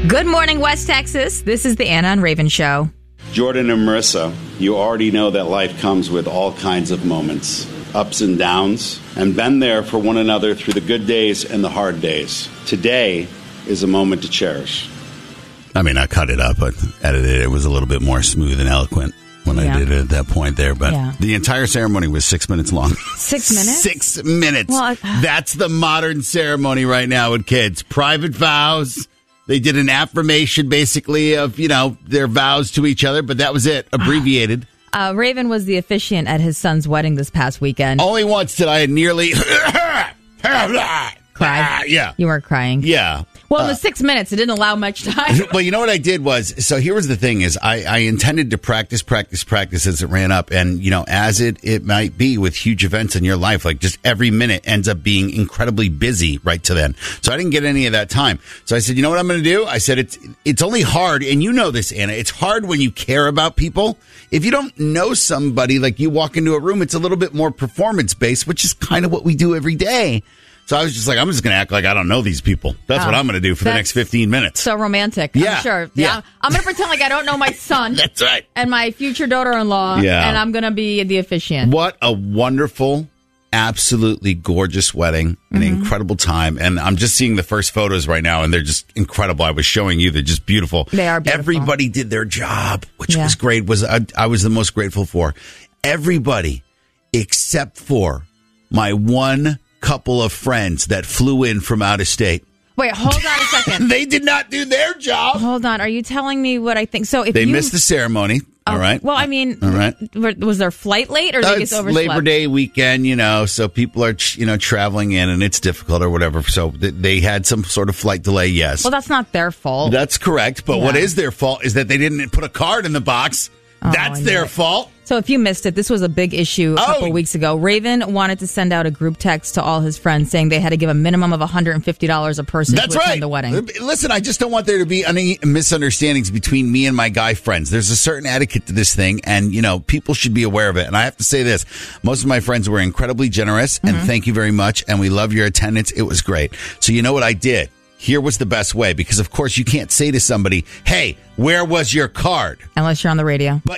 Good morning, West Texas. This is the Anna and Raven Show. Jordan and Marissa, you already know that life comes with all kinds of moments, ups and downs, and been there for one another through the good days and the hard days. Today is a moment to cherish. I mean, I cut it up, but edited it. It was a little bit more smooth and eloquent when I did it at that point there. But the entire ceremony was 6 minutes long. 6 minutes? 6 minutes. Well, that's the modern ceremony right now with kids. Private vows. They did an affirmation, basically, of, their vows to each other, but that was it, abbreviated. Raven was the officiant at his son's wedding this past weekend. Only once did I nearly cry. Yeah. You weren't crying. Yeah. Well, in the 6 minutes, it didn't allow much time. Well, you know what I did was, so here was the thing is, I intended to practice as it ran up. And, as it might be with huge events in your life, like just every minute ends up being incredibly busy right to then. So I didn't get any of that time. So I said, you know what I'm going to do? I said, it's only hard. And you know this, Anna. It's hard when you care about people. If you don't know somebody, like you walk into a room, it's a little bit more performance based, which is kind of what we do every day. So I was just like, I'm just going to act like I don't know these people. That's what I'm going to do for the next 15 minutes. So romantic. Yeah. I'm sure. Yeah. I'm going to pretend like I don't know my son. That's right. And my future daughter-in-law. Yeah. And I'm going to be the officiant. What a wonderful, absolutely gorgeous wedding. An incredible time. And I'm just seeing the first photos right now, and they're just incredible. I was showing you. They're just beautiful. They are beautiful. Everybody did their job, which was great. I was the most grateful for. Everybody except for my one couple of friends that flew in from out of state. Wait, hold on a second. They did not do their job. Hold on. Are you telling me what I think? So if they missed the ceremony. All right. Well, I mean, all right. Was their flight late or they just overslept? Labor Day weekend, so people are, traveling in and it's difficult or whatever. So they had some sort of flight delay, yes. Well, that's not their fault. That's correct. But what is their fault is that they didn't put a card in the box. That's their fault. So if you missed it, this was a big issue a couple weeks ago. Raven wanted to send out a group text to all his friends saying they had to give a minimum of $150 a person to attend the wedding. Listen, I just don't want there to be any misunderstandings between me and my guy friends. There's a certain etiquette to this thing, and, people should be aware of it. And I have to say this. Most of my friends were incredibly generous, and thank you very much, and we love your attendance. It was great. So you know what I did? Here was the best way, because, of course, you can't say to somebody, hey, where was your card? Unless you're on the radio. But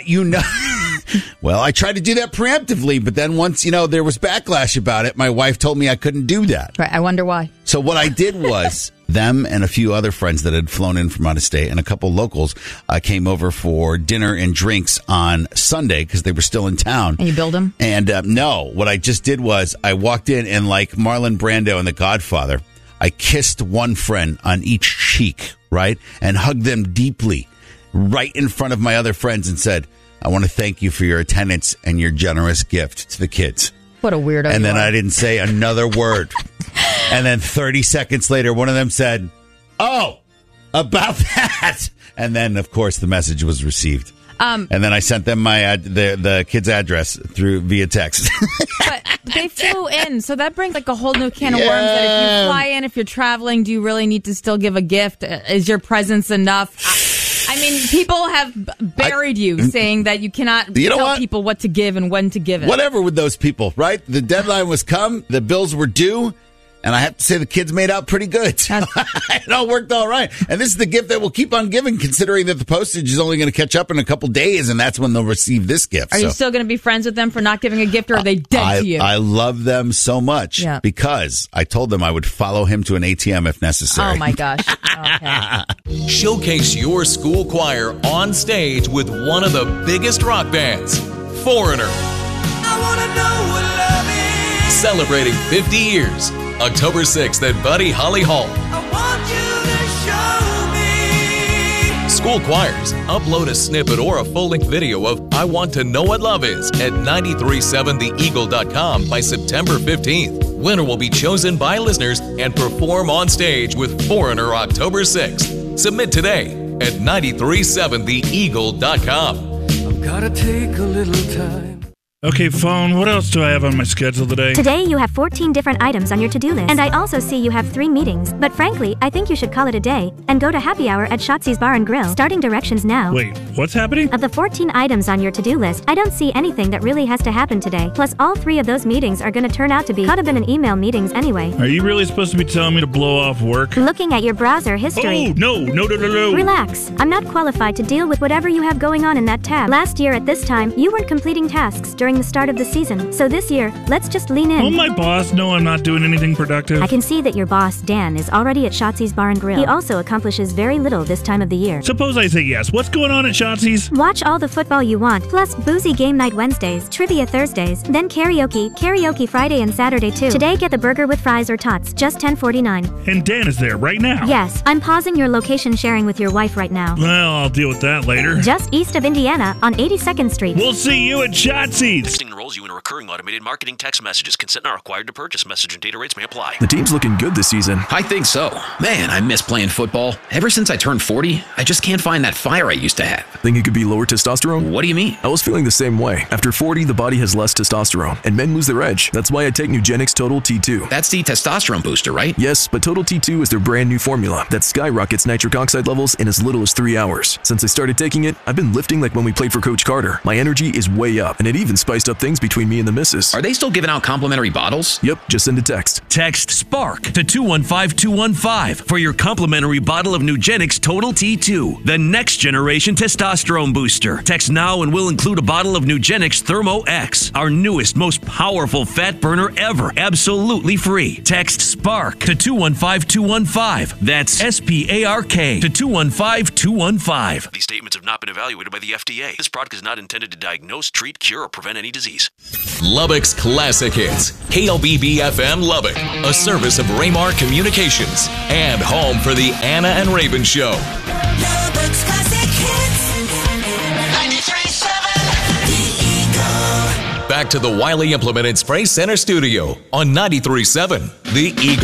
well, I tried to do that preemptively, but then once, there was backlash about it, my wife told me I couldn't do that. Right. I wonder why. So what I did was them and a few other friends that had flown in from out of state and a couple locals came over for dinner and drinks on Sunday because they were still in town. And you billed them? And no, what I just did was I walked in and like Marlon Brando in The Godfather, I kissed one friend on each cheek, right? And hugged them deeply right in front of my other friends and said, I want to thank you for your attendance and your generous gift to the kids. What a weirdo. And then I didn't say another word. And then 30 seconds later, one of them said, oh, about that. And then, of course, the message was received. And then I sent them my the kid's address via text. But they flew in, so that brings like a whole new can of worms. That if you fly in, if you're traveling, do you really need to still give a gift? Is your presence enough? I mean, people have buried you saying that you cannot tell people what to give and when to give it. Whatever with those people, right? The deadline was come, the bills were due. And I have to say the kids made out pretty good. It all worked all right. And this is the gift that we'll keep on giving, considering that the postage is only going to catch up in a couple days, and that's when they'll receive this gift. Are you still going to be friends with them for not giving a gift, or are they dead to you? I love them so much because I told them I would follow him to an ATM if necessary. Oh, my gosh. Okay. Showcase your school choir on stage with one of the biggest rock bands, Foreigner. I wanna know what love is. Celebrating 50 years. October 6th at Buddy Holly Hall. I want you to show me. School choirs, upload a snippet or a full-length video of I Want to Know What Love Is at 937theeagle.com by September 15th. Winner will be chosen by listeners and perform on stage with Foreigner October 6th. Submit today at 937theeagle.com. I've got to take a little time. Okay, phone, what else do I have on my schedule today? Today you have 14 different items on your to-do list. And I also see you have 3 meetings. But frankly, I think you should call it a day and go to happy hour at Shotzi's Bar and Grill. Starting directions now. Wait, what's happening? Of the 14 items on your to-do list, I don't see anything that really has to happen today. Plus, all 3 of those meetings are going to turn out to be could have been an email meetings anyway. Are you really supposed to be telling me to blow off work? Looking at your browser history. Oh, no. Relax. I'm not qualified to deal with whatever you have going on in that tab. Last year at this time, you weren't completing tasks during the start of the season. So this year, let's just lean in. Will my boss know I'm not doing anything productive? I can see that your boss, Dan, is already at Shotzi's Bar and Grill. He also accomplishes very little this time of the year. Suppose I say yes. What's going on at Shotzi's? Watch all the football you want, plus boozy game night Wednesdays, trivia Thursdays, then karaoke Friday and Saturday too. Today, get the burger with fries or tots, just $10.49. And Dan is there right now? Yes, I'm pausing your location sharing with your wife right now. Well, I'll deal with that later. Just east of Indiana on 82nd Street. We'll see you at Shotzi's. Listing enrolls you in a recurring automated marketing text messages. Consent not required to purchase. Message and data rates may apply. The team's looking good this season. I think so. Man, I miss playing football. Ever since I turned 40, I just can't find that fire I used to have. Think it could be lower testosterone? What do you mean? I was feeling the same way. After 40, the body has less testosterone, and men lose their edge. That's why I take Nugenix Total T2. That's the testosterone booster, right? Yes, but Total T2 is their brand new formula that skyrockets nitric oxide levels in as little as 3 hours. Since I started taking it, I've been lifting like when we played for Coach Carter. My energy is way up, and it even spiced up things between me and the missus. Are they still giving out complimentary bottles? Yep, just send a text. Text SPARK to 215215 for your complimentary bottle of Nugenix Total T2, the next generation testosterone booster. Text now and we'll include a bottle of Nugenix Thermo X, our newest, most powerful fat burner ever, absolutely free. Text SPARK to 215215. That's SPARK to 215215. These statements have not been evaluated by the FDA. This product is not intended to diagnose, treat, cure, or prevent any disease. Lubbock's Classic Hits. KLBB FM Lubbock, a service of Raymar Communications and home for the Anna and Raven Show. Lubbock's Classic Hits. 93.7. The Eagle. Back to the Wiley Implement and Spray Center studio on 93.7 The Eagle.